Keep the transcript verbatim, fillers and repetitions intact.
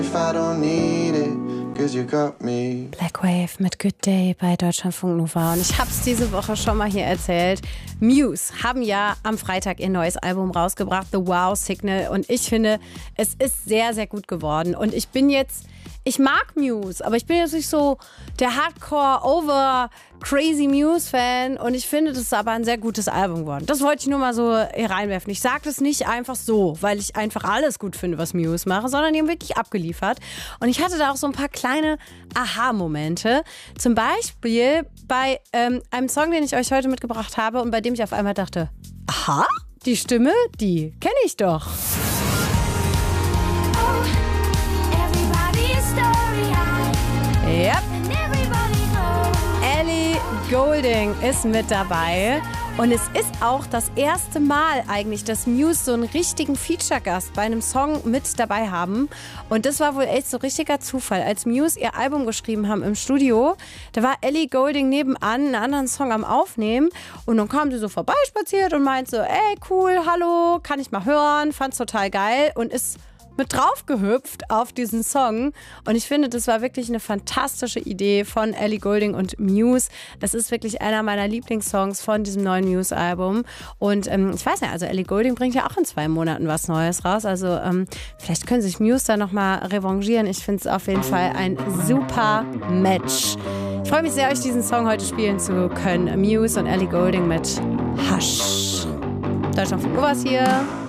If I don't need it, cause you got me. Black Wave mit Good Day bei Deutschlandfunk Nova. Und ich hab's diese Woche schon mal hier erzählt. Muse haben ja am Freitag ihr neues Album rausgebracht, The Wow Signal. Und ich finde, es ist sehr, sehr gut geworden. Und ich bin jetzt, ich mag Muse, aber ich bin jetzt nicht so der Hardcore, over crazy Muse-Fan. Und ich finde, das ist aber ein sehr gutes Album geworden. Das wollte ich nur mal so hier reinwerfen. Ich sage das nicht einfach so, weil ich einfach alles gut finde, was Muse mache, sondern die haben wirklich abgeliefert. Und ich hatte da auch so ein paar kleine Aha-Momente. Zum Beispiel bei ähm, einem Song, den ich euch heute mitgebracht habe und bei dem ich auf einmal dachte, aha, die Stimme, die kenne ich doch. Yep. Ellie Goulding ist mit dabei. Und es ist auch das erste Mal eigentlich, dass Muse so einen richtigen Feature-Gast bei einem Song mit dabei haben. Und das war wohl echt so richtiger Zufall. Als Muse ihr Album geschrieben haben im Studio, da war Ellie Goulding nebenan einen anderen Song am Aufnehmen. Und dann kam sie so vorbeispaziert und meint so, ey, cool, hallo, kann ich mal hören, fand's total geil und ist mit drauf gehüpft auf diesen Song. Und ich finde, das war wirklich eine fantastische Idee von Ellie Goulding und Muse. Das ist wirklich einer meiner Lieblingssongs von diesem neuen Muse-Album. Und ähm, ich weiß nicht, also Ellie Goulding bringt ja auch in zwei Monaten was Neues raus. Also ähm, vielleicht können sich Muse da nochmal revanchieren. Ich finde es auf jeden Fall ein super Match. Ich freue mich sehr, euch diesen Song heute spielen zu können. Muse und Ellie Goulding mit Hush. Deutschlandfunk Nova hier.